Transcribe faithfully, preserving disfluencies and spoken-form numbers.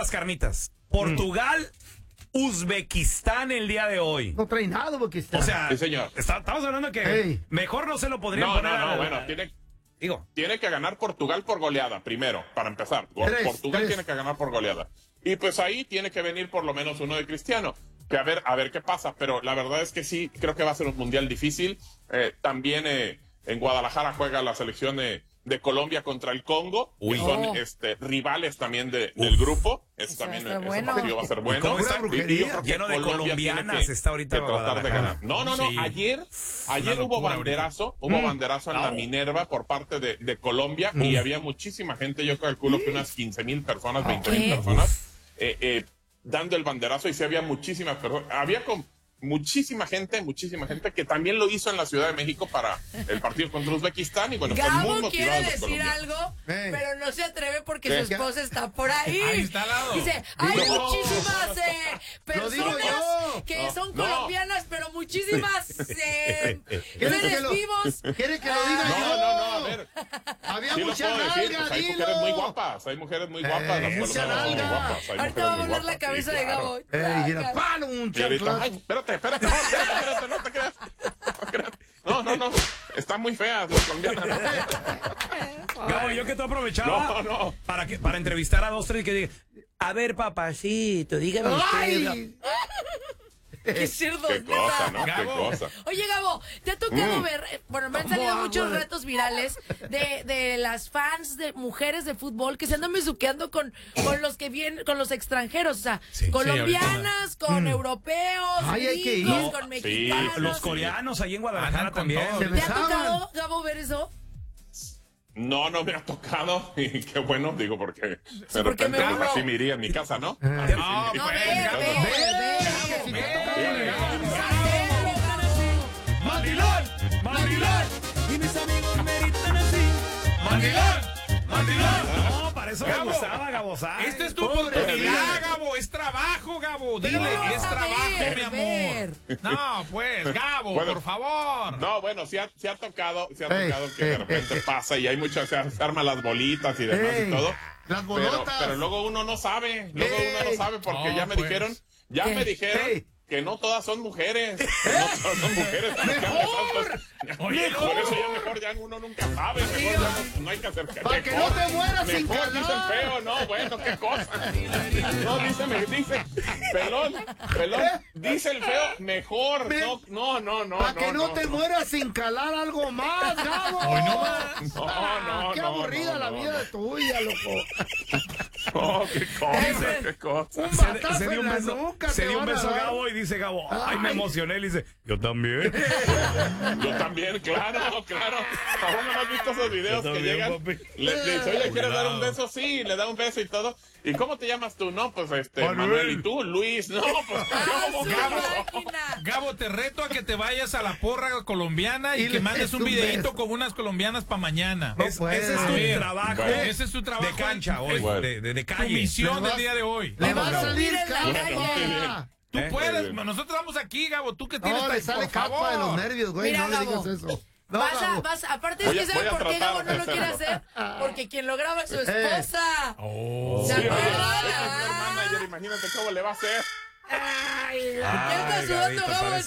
las carnitas. Portugal, mm. Uzbekistán el día de hoy. No trae nada, Uzbekistán. O sea, sí, señor. Está, estamos hablando de que hey. mejor no se lo podrían no, poner. No, no, a, bueno, tiene, digo. tiene que ganar Portugal por goleada, primero, para empezar. Tres, Portugal tres. tiene que ganar por goleada. Y pues ahí tiene que venir por lo menos uno de Cristiano. Que a ver, a ver qué pasa. Pero la verdad es que sí, creo que va a ser un mundial difícil. Eh, también eh, en Guadalajara juega la selección de, de Colombia contra el Congo. Uy. Y son oh. este, rivales también de, del grupo. Es también, ese bueno. partido va a ser bueno. Está brujería? Lleno de colombianas que, está ahorita que tratar de ganar. No, no, no. Sí. Ayer, ayer hubo banderazo. Ahorita. Hubo mm. banderazo en oh. la Minerva por parte de, de Colombia. Mm. Y había muchísima gente. Yo calculo que unas quince mil personas, veinte mil personas. Eh, eh, dando el banderazo y sí había muchísimas personas, había con muchísima gente, muchísima gente que también lo hizo en la Ciudad de México para el partido contra Uzbekistán y bueno, Gabo fue muy motivado. Quiere decir algo, hey. pero no se atreve porque ¿Qué? su esposa está por ahí. Ahí está al lado. Dice, hay no. muchísimas eh, personas que no. son colombianas, no. pero muchísimas eh, seres vivos. ¿Quiere que lo diga no, yo? No, no, a ver. Había sí mucha nalga, decir, pues hay mujeres muy guapas, hay mujeres muy guapas, eh, las colombianas muy guapas. Ahorita va a volar la cabeza sí, de Gabo. Eh, mira, palo, un chanclazo. Ay, espérate, espérate, no, espérate, espérate, no te creas. No, no, no, está muy fea la colombiana. Gabo, yo que tú aprovechaba no, no. Para, que, para entrevistar a dos, tres y que diga, a ver, papacito, dígame usted. Qué cerdo. Qué cosa, ¿no? Gabo. Qué cosa. Oye, Gabo, ¿te ha tocado mm. ver? Bueno, me han salido muchos retos virales de, de las fans de mujeres de fútbol que se andan besuqueando con, con los que vienen, con los extranjeros, o sea, sí, colombianas, sí, con mm. europeos, Ay, hay que ir. No, con mexicanos. Sí, los coreanos ahí en Guadalajara también. ¿Te ha tocado, Gabo, ver eso? No, no me ha tocado y qué bueno, digo, porque sí, de porque repente me pues, así me iría en mi casa, ¿no? No, no, no, no, ve, ve, ve. ¡Mandilón! ¡Mandilón! Y mis amigos me gritan así. ¡Mandilón! ¡Mandilón! No, para eso me gustaba, Gabo. Esta es tu oportunidad, Gabo. Es trabajo, Gabo. Dile, no, es trabajo, ver, mi amor. No, pues, Gabo, bueno, por favor. No, bueno, sí ha, sí ha tocado, sí ha hey, tocado que hey, de repente hey, pasa y hay muchas, se, se arman las bolitas y demás y todo. Las bolotas. Pero, pero luego uno no sabe, luego uno no sabe porque no, ya me pues. dijeron, ya me dijeron. Que no todas son mujeres. Que no todas son mujeres. ¡Mejor! Oye, mejor. Por eso ya mejor ya uno nunca sabe. Mejor ya no, no hay que hacer. Para que no te mueras sin calar. Mejor dice el feo, no, bueno, qué cosa. No, dice, me dice, pelón, pelón, dice el feo, mejor. Me... No, no, no, no. Para que no, no te no. mueras sin calar algo más, Gabo. Hoy no más. No, no, Qué no, aburrida no, la no, vida no. tuya, loco. Oh, qué cosa, qué cosa. Un batazo se, se dio un beso, nuca, se dio un beso a Gabo y dice Gabo, ay, ay, me emocioné. Y dice, yo también. Yo también, claro, claro. ¿Aún no has visto esos videos que llegan? Papi. Le, le dice, oye, ¿quieres dar un beso? Sí, le da un beso y todo. ¿Y cómo te llamas tú? No, pues este, Manuel. Manuel. ¿Y tú? Luis. No, pues ¿cómo? Gabo, Gabo, te reto a que te vayas a la porra colombiana y, y que mandes un videito beso. con unas colombianas para mañana. No es, ese es tu ver, trabajo. Bueno. Ese es tu trabajo. De cancha hoy. Bueno. De, de, de calle. Tu misión del día de hoy. Le va a salir en la calle. Tú ¿Eh? puedes, nosotros vamos aquí, Gabo, tú que tienes... No, le sale capa de los nervios, güey, Mira, no Gabo, le digas eso. No, vas a, vas, aparte es que ¿sabe por qué Gabo no lo quiere hacer? Porque quien lo graba es su esposa. Oh. ¿Se sí, acuerdan? es mi hermana, imagínate cómo le va a hacer. Ay, ¿qué está sudando, Gabo?